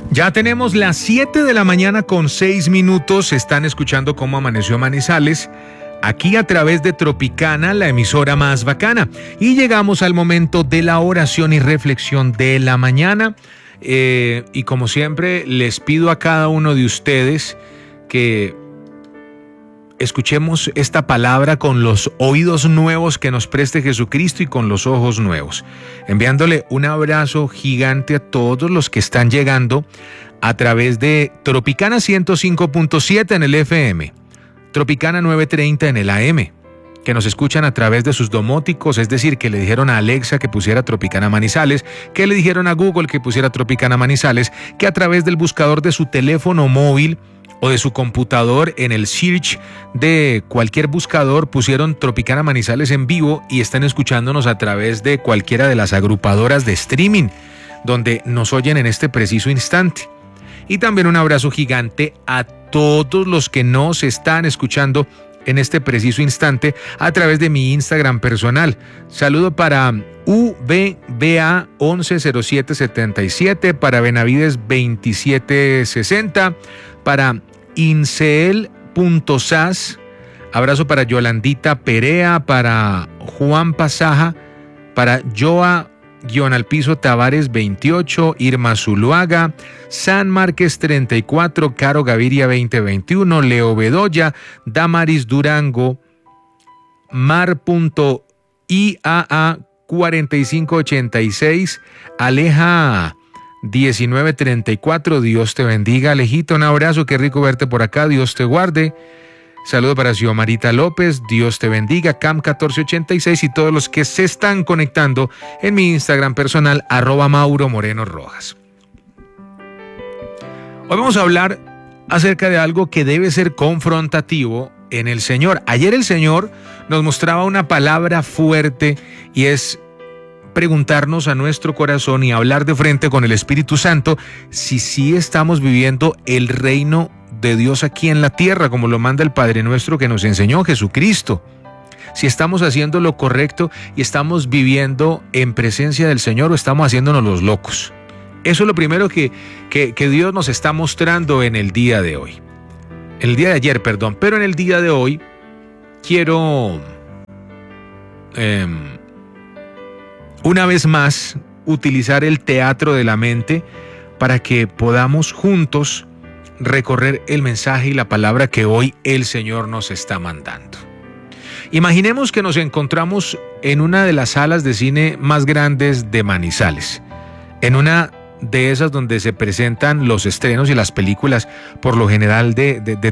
Ya tenemos las 7 de la mañana con 6 minutos. Están escuchando Cómo Amaneció Manizales, aquí a través de Tropicana, la emisora más bacana. Y llegamos al momento de la oración y reflexión de la mañana. Y como siempre, les pido a cada uno de ustedes que escuchemos esta palabra con los oídos nuevos que nos preste Jesucristo y con los ojos nuevos. Enviándole un abrazo gigante a todos los que están llegando a través de Tropicana 105.7 en el FM, Tropicana 930 en el AM, que nos escuchan a través de sus domóticos, es decir, que le dijeron a Alexa que pusiera Tropicana Manizales, que le dijeron a Google que pusiera Tropicana Manizales, que a través del buscador de su teléfono móvil o de su computador en el search de cualquier buscador pusieron Tropicana Manizales en vivo y están escuchándonos a través de cualquiera de las agrupadoras de streaming donde nos oyen en este preciso instante. Y también un abrazo gigante a todos los que nos están escuchando en este preciso instante a través de mi Instagram personal. Saludo para UBBA 110777, para Benavides 2760, para Incel.sas, abrazo para Yolandita Perea, para Juan Pasaja, para Joa-Alpizo Tavares 28, Irma Zuluaga, San Márquez 34, Caro Gaviria 2021, Leo Bedoya, Damaris Durango, Mar.iaa 4586, Aleja 1934, Dios te bendiga, Alejito, un abrazo, qué rico verte por acá, Dios te guarde. Saludo para Xiomarita López, Dios te bendiga, Cam 1486 y todos los que se están conectando en mi Instagram personal, @Mauro Moreno Rojas. Hoy vamos a hablar acerca de algo que debe ser confrontativo en el Señor. Ayer el Señor nos mostraba una palabra fuerte y es preguntarnos a nuestro corazón y hablar de frente con el Espíritu Santo si sí estamos viviendo el reino de Dios aquí en la tierra, como lo manda el Padre Nuestro que nos enseñó Jesucristo. Si estamos haciendo lo correcto y estamos viviendo en presencia del Señor o estamos haciéndonos los locos. Eso es lo primero que Dios nos está mostrando en el día de hoy. El día de ayer, perdón, pero en el día de hoy quiero una vez más utilizar el teatro de la mente para que podamos juntos recorrer el mensaje y la palabra que hoy el Señor nos está mandando. Imaginemos que nos encontramos en una de las salas de cine más grandes de Manizales, en una de esas donde se presentan los estrenos y las películas por lo general de